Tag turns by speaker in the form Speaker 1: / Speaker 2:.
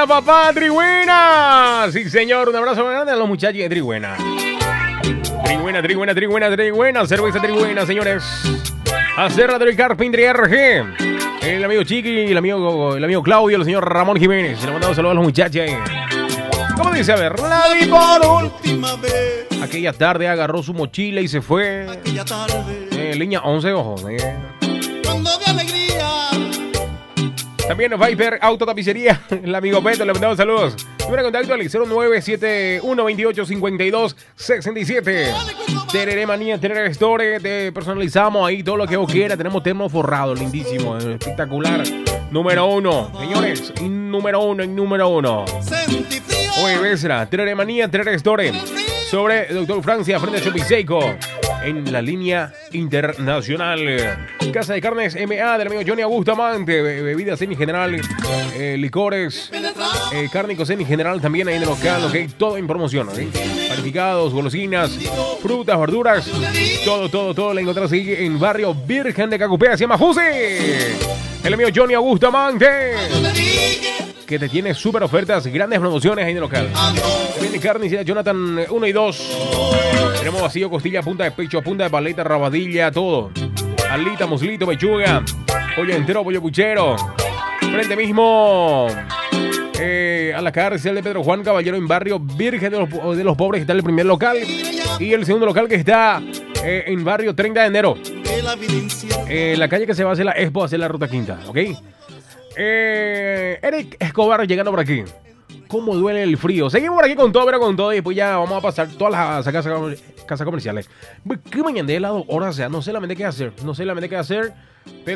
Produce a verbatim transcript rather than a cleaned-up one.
Speaker 1: Triguena, papá, Triguena. Sí, señor, un abrazo grande a los muchachos de Triguena. Triguena, Triguena, Triguena, Triguena, cerveza Triguena, señores. Acerra del Carpentry R G. El amigo Chiqui, el amigo, el amigo Claudio, el señor Ramón Jiménez. Le mandamos saludos a los muchachos. ¿Cómo dice? A ver, la vi por última vez. Aquella tarde agarró su mochila y se fue. Aquella tarde. Eh, línea once, ojo. Eh. Cuando de alegría. También Viper Autotapicería, el amigo Beto, le mandamos saludos. Número de contacto al cero nueve siete uno dos ocho cinco dos seis siete. Tereré Manía, Tereré Store, te personalizamos ahí todo lo que vos quieras. Tenemos termo forrado, lindísimo, espectacular. Número uno, señores, número uno en número uno. Oye, Besra, Tereré Manía, Tereré Store. Sobre Doctor Francia, frente a Chopiseco. En la línea internacional. Casa de Carnes M A del amigo Johnny Augusto Amante. Bebidas en general, eh, licores, eh, cárnicos en general también ahí en el local, ok, todo en promoción, ¿okay? Panificados, golosinas, frutas, verduras, todo, todo, todo lo encontrás ahí en Barrio Virgen de Cacupea. Se llama José. El amigo Johnny Augusto Amante, que te tiene súper ofertas, grandes promociones ahí en el local. Viene carnicería Jonathan uno y dos. Tenemos vacío, costilla, punta de pecho, punta de paleta, rabadilla, todo. Alita, muslito, pechuga, pollo entero, pollo puchero. Frente mismo eh, a la cárcel de Pedro Juan Caballero en Barrio Virgen de los, de los Pobres, que está el primer local. Y el segundo local que está eh, en Barrio treinta de enero. Eh, la calle que se va a hacer la Expo, a hacer la Ruta Quinta, ¿ok? Eh, Eric Escobar llegando por aquí. ¿Cómo duele el frío? Seguimos por aquí con todo, pero con todo. Y después ya vamos a pasar todas las casas, casas comerciales. ¿Qué mañana de helado? Ahora, o sea, no sé la mente qué hacer. No sé la mente qué hacer. Pero